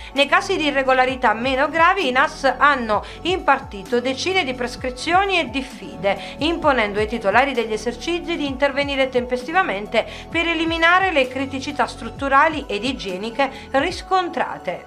Nei casi di irregolarità meno gravi i NAS hanno impartito decine di prescrizioni e diffide, imponendo ai titolari degli esercizi di intervenire tempestivamente per eliminare le criticità strutturali ed igieniche riscontrate.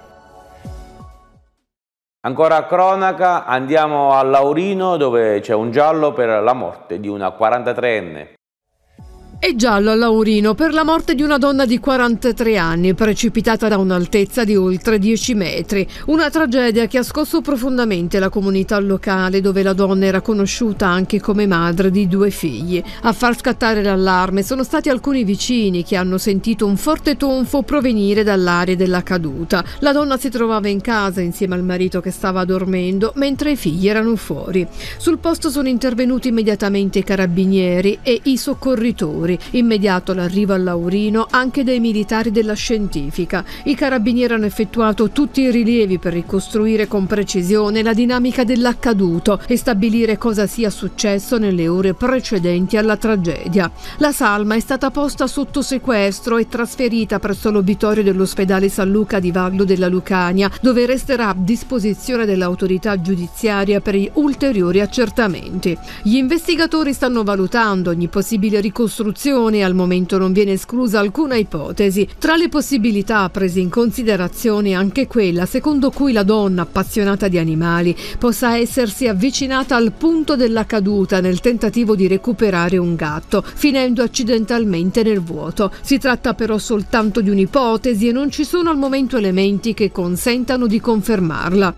Ancora cronaca, andiamo a Laurino dove c'è un giallo per la morte di una 43enne. È giallo a Laurino per la morte di una donna di 43 anni precipitata da un'altezza di oltre 10 metri. Una tragedia che ha scosso profondamente la comunità locale, dove la donna era conosciuta anche come madre di 2 figli. A far scattare l'allarme sono stati alcuni vicini che hanno sentito un forte tonfo provenire dall'area della caduta. La donna si trovava in casa insieme al marito che stava dormendo, mentre i figli erano fuori. Sul posto sono intervenuti immediatamente i carabinieri e i soccorritori. Immediato l'arrivo a Laurino anche dei militari della scientifica. I carabinieri hanno effettuato tutti i rilievi per ricostruire con precisione la dinamica dell'accaduto e stabilire cosa sia successo nelle ore precedenti alla tragedia. La salma è stata posta sotto sequestro e trasferita presso l'obitorio dell'ospedale San Luca di Vallo della Lucania, dove resterà a disposizione dell'autorità giudiziaria per gli ulteriori accertamenti. Gli investigatori stanno valutando ogni possibile ricostruzione e al momento non viene esclusa alcuna ipotesi. Tra le possibilità prese in considerazione anche quella secondo cui la donna, appassionata di animali, possa essersi avvicinata al punto della caduta nel tentativo di recuperare un gatto, finendo accidentalmente nel vuoto. Si tratta però soltanto di un'ipotesi e non ci sono al momento elementi che consentano di confermarla.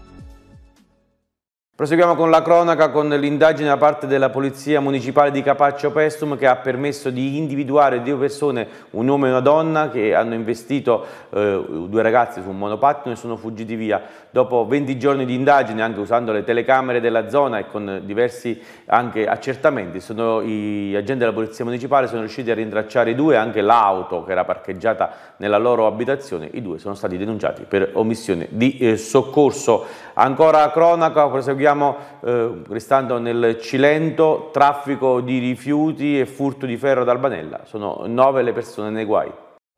Proseguiamo con la cronaca, con l'indagine da parte della Polizia Municipale di Capaccio Pestum che ha permesso di individuare 2 persone, un uomo e una donna, che hanno investito 2 ragazzi su un monopattino e sono fuggiti via. Dopo 20 giorni di indagine, anche usando le telecamere della zona e con diversi anche accertamenti, gli agenti della Polizia Municipale sono riusciti a rintracciare i 2, anche l'auto che era parcheggiata nella loro abitazione. I 2 sono stati denunciati per omissione di soccorso. Ancora cronaca, proseguiamo restando nel Cilento, traffico di rifiuti e furto di ferro ad Albanella. Sono 9 le persone nei guai.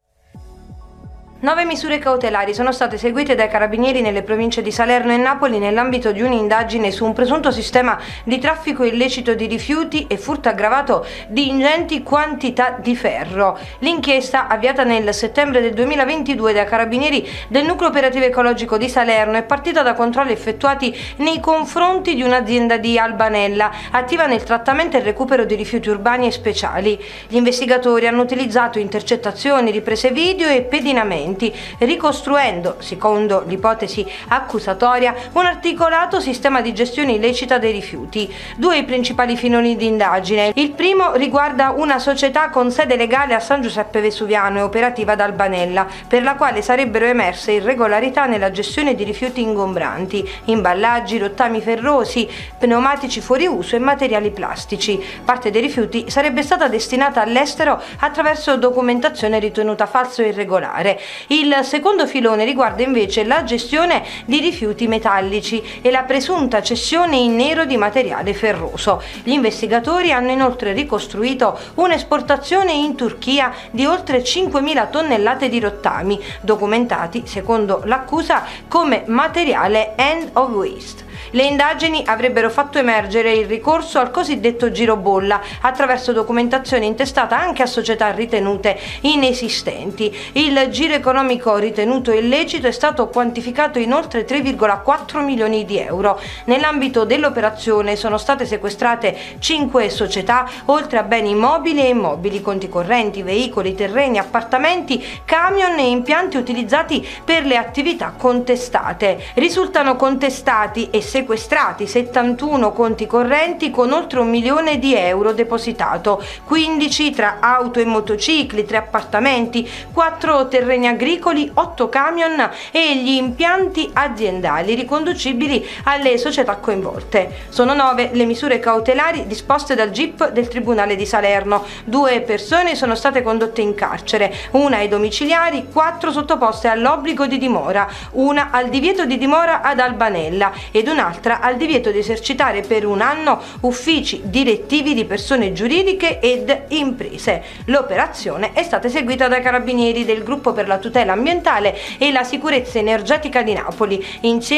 9 misure cautelari sono state eseguite dai carabinieri nelle province di Salerno e Napoli nell'ambito di un'indagine su un presunto sistema di traffico illecito di rifiuti e furto aggravato di ingenti quantità di ferro. L'inchiesta, avviata nel settembre del 2022 dai carabinieri del Nucleo Operativo Ecologico di Salerno, è partita da controlli effettuati nei confronti di un'azienda di Albanella attiva nel trattamento e recupero di rifiuti urbani e speciali. Gli investigatori hanno utilizzato intercettazioni, riprese video e pedinamenti, ricostruendo, secondo l'ipotesi accusatoria, un articolato sistema di gestione illecita dei rifiuti. 2 i principali filoni di indagine. Il primo riguarda una società con sede legale a San Giuseppe Vesuviano e operativa ad Albanella, per la quale sarebbero emerse irregolarità nella gestione di rifiuti ingombranti, imballaggi, rottami ferrosi, pneumatici fuori uso e materiali plastici. Parte dei rifiuti sarebbe stata destinata all'estero attraverso documentazione ritenuta falsa o irregolare. Il secondo filone riguarda invece la gestione di rifiuti metallici e la presunta cessione in nero di materiale ferroso. Gli investigatori hanno inoltre ricostruito un'esportazione in Turchia di oltre 5.000 tonnellate di rottami, documentati, secondo l'accusa, come materiale end of waste. Le indagini avrebbero fatto emergere il ricorso al cosiddetto girobolla attraverso documentazione intestata anche a società ritenute inesistenti. Il giro economico ritenuto illecito è stato quantificato in oltre 3,4 milioni di euro. Nell'ambito dell'operazione sono state sequestrate 5 società, oltre a beni immobili e immobili, conti correnti, veicoli, terreni, appartamenti, camion e impianti utilizzati per le attività contestate. Risultano contestati e sequestrati 71 conti correnti con oltre 1 milione di euro depositato, 15 tra auto e motocicli, 3 appartamenti, 4 terreni agricoli, 8 camion e gli impianti aziendali riconducibili alle società coinvolte. Sono 9 le misure cautelari disposte dal GIP del Tribunale di Salerno. 2 persone sono state condotte in carcere, una ai domiciliari, 4 sottoposte all'obbligo di dimora, una al divieto di dimora ad Albanella ed un'altra al divieto di esercitare per 1 anno uffici direttivi di persone giuridiche ed imprese. L'operazione è stata eseguita dai carabinieri del Gruppo per la tutela tutela ambientale e la sicurezza energetica di Napoli. Insieme